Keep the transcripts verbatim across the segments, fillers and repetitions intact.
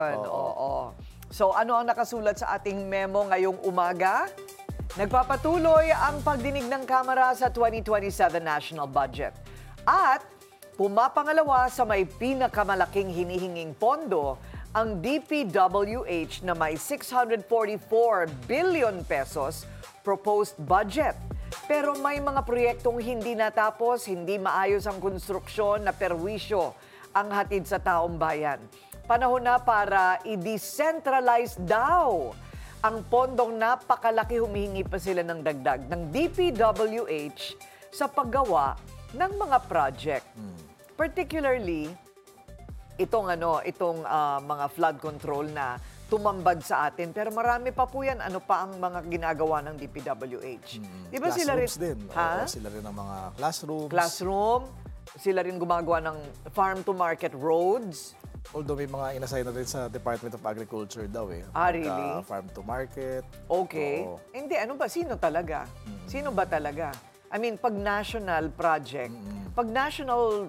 Oo. Oo. So ano ang nakasulat sa ating memo ngayong umaga? Nagpapatuloy ang pagdinig ng Kamara sa twenty twenty-seven National Budget. At pumapangalawa sa may pinakamalaking hinihinging pondo ang D P W H na may six hundred forty-four billion pesos proposed budget. Pero may mga proyektong hindi natapos, hindi maayos ang konstruksyon na perwisyo ang hatid sa taong bayan. Panahon na para i-decentralize daw ang pondong napakalaki. Humihingi pa sila ng dagdag ng D P W H sa paggawa ng mga project. Hmm. Particularly, itong ano, itong uh, mga flood control na tumambad sa atin. Pero marami pa po yan. Ano pa ang mga ginagawa ng D P W H? Hmm. Di ba sila rin, din. Ha? Oo, sila rin ang mga classrooms. Classroom. Sila rin gumagawa ng farm-to-market roads. Although may mga inassign na rin sa Department of Agriculture daw eh. Ah, really? Farm to market. Okay. Oo. Hindi, ano ba? Sino talaga? Mm-hmm. Sino ba talaga? I mean, pag national project, mm-hmm. pag national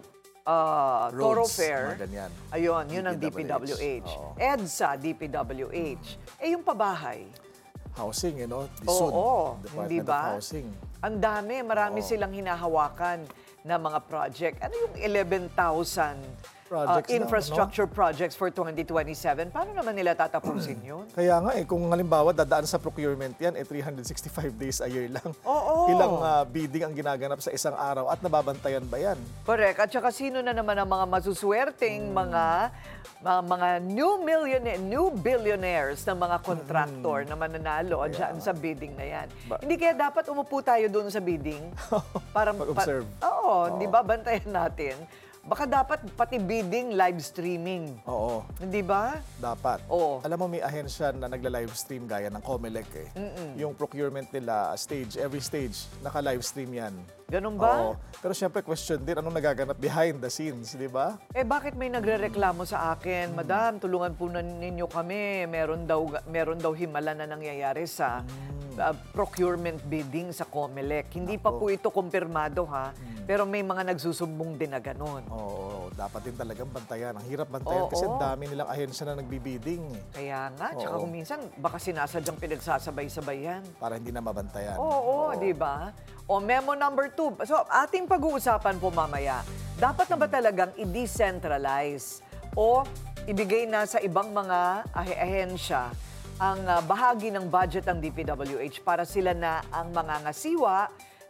uh, Roads, thoroughfare, mga ganyan. ayun, yun ang D P W H. Oo. EDSA, D P W H. Mm-hmm. Eh, yung pabahay. Housing, you know? Oo, oo. Department Hindi ba? of Housing. Ang dami, marami Oo. silang hinahawakan na mga project. Ano yung eleven thousand Uh, Projects na, infrastructure projects for twenty twenty-seven. Paano naman nila tatapusin yun? Kaya nga eh, kung halimbawa dadaan sa procurement yan, eh three hundred sixty-five days a year lang. Oo. Ilang uh, bidding ang ginaganap sa isang araw at nababantayan ba yan? Correct. At saka sino na naman ang mga masuswerteng Hmm. mga mga, mga new millionaire, new billionaires ng mga contractor Hmm. na mananalo dyan sa bidding na yan. Ba- Hindi kaya dapat umupo tayo doon sa bidding? Para Mag-observe. Oo, di ba? Bantayan natin. Baka dapat pati bidding live streaming. Oo. Hindi ba? Dapat. Oo. Alam mo, may ahensya na nagla-live stream gaya ng Comelec eh. Yung procurement nila, stage, every stage, naka-live stream yan. Ganun ba? Oo. Pero syempre, question din, anong nagaganap behind the scenes, di ba? Eh bakit may nagrereklamo sa akin, Madam, tulungan po na ninyo kami. Meron daw meron daw himala na nangyayari sa uh, procurement bidding sa Comelec. Hindi pa po ito kumpirmado ha, pero may mga nagsusumbong din na ganun. Oo, dapat din talagang bantayan. Ang hirap bantayan Oo. kasi ang dami nilang ahensya na nagbibidding eh, Kaya nga, tsaka Oo. kung minsan baka sinasadyang pinagsasabay-sabay yan. para hindi na mabantayan. Oo, di ba? O memo number two. So, ating pag-uusapan po mamaya, dapat na ba talagang i-decentralize o ibigay na sa ibang mga ah- ahensya ang ah, bahagi ng budget ng D P W H para sila na ang mga ngasiwa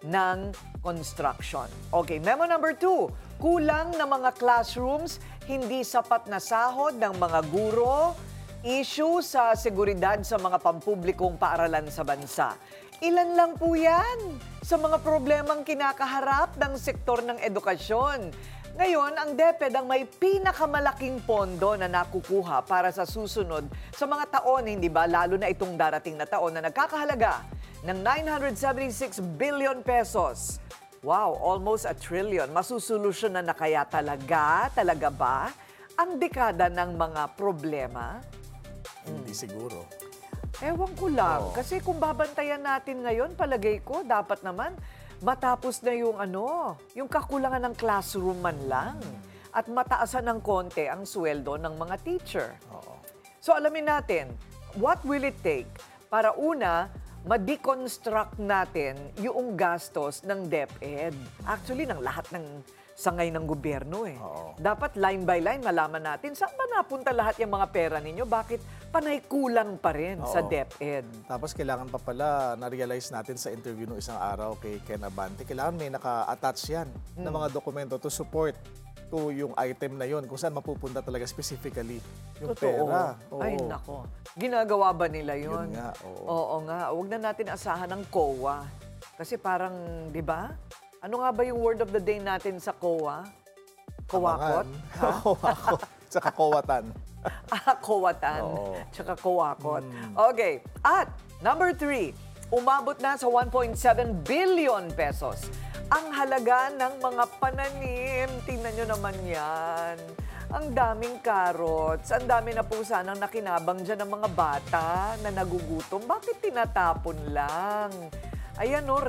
ng construction? Okay, memo number two. Kulang na mga classrooms, hindi sapat na sahod ng mga guro, issue sa seguridad sa mga pampublikong paaralan sa bansa. Ilan lang po yan sa mga problemang kinakaharap ng sektor ng edukasyon. Ngayon, ang DepEd ang may pinakamalaking pondo na nakukuha para sa susunod sa mga taon, hindi ba? Lalo na itong darating na taon na nagkakahalaga ng nine hundred seventy-six billion pesos. Wow, almost a trillion. Masusolusyonan na kaya talaga, talaga ba, ang dekada ng mga problema? Hindi siguro. Ewan ko lang. Oo. Kasi kung babantayan natin ngayon, palagay ko, dapat naman matapos na yung ano, yung kakulangan ng classroom man lang. At mataasan ng konti ang sweldo ng mga teacher. Oo. So alamin natin, what will it take para una, ma-deconstruct natin yung gastos ng DepEd. Actually, ng lahat ng sangay ng gobyerno eh. Oo. Dapat line by line malaman natin saan ba napunta lahat yung mga pera ninyo? Bakit panay kulang pa rin sa Oo. DepEd? Tapos kailangan pa pala, na-realize natin sa interview nung isang araw kay Ken Abante, kailangan may naka-attach yan na mga dokumento to support to yung item na yon kung saan mapupunta talaga specifically yung Totoo. pera. Oo. Ay, nako. Ginagawa ba nila yun? Yun nga, oo. Oo nga. Huwag na natin asahan ng C O A. Kasi parang, di ba? Ano nga ba yung word of the day natin sa C O A? Kawakot? Ha? Kawakot. Tsaka kawatan. Ah, kawatan. Oo. Tsaka kawakot. Okay. At number three, umabot na sa one point seven billion pesos ang halaga ng mga pananim. Tingnan nyo naman yan. Ang daming carrots. Ang dami na po sanang nakinabang dyan ng mga bata na nagugutom. Bakit tinatapon lang? Ayan o,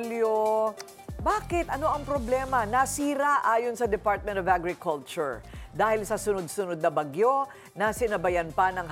repolyo. Bakit? Ano ang problema? Nasira ayon sa Department of Agriculture dahil sa sunod-sunod na bagyo na sinabayan pa ng